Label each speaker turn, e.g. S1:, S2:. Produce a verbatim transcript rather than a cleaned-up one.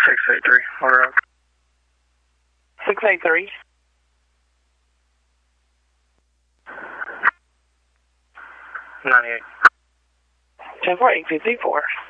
S1: six eight three, on road.
S2: six eight three.
S1: ninety-eight.
S2: ten four eight fifty-four.